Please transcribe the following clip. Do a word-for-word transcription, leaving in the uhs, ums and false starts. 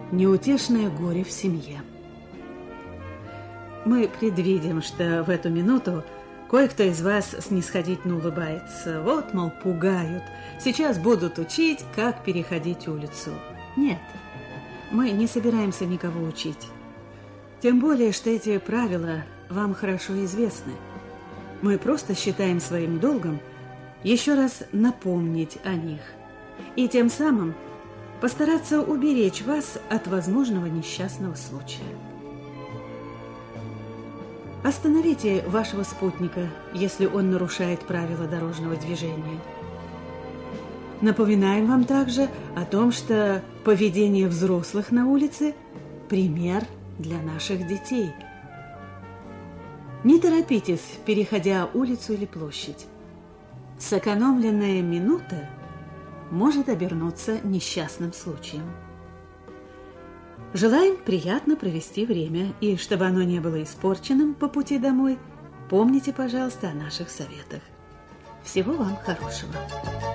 Неутешное горе в семье. Мы предвидим, что в эту минуту кое-кто из вас снисходительно улыбается. Вот, мол, пугают. Сейчас будут учить, как переходить улицу. Нет, мы не собираемся никого учить. Тем более, что эти правила вам хорошо известны. Мы просто считаем своим долгом еще раз напомнить о них и тем самым постараться уберечь вас от возможного несчастного случая. Остановите вашего спутника, если он нарушает правила дорожного движения. Напоминаем вам также о том, что поведение взрослых на улице – пример для наших детей. Не торопитесь, переходя улицу или площадь. Сэкономленная минута может обернуться несчастным случаем. Желаем приятно провести время, и чтобы оно не было испорченным по пути домой, помните, пожалуйста, о наших советах. Всего вам хорошего!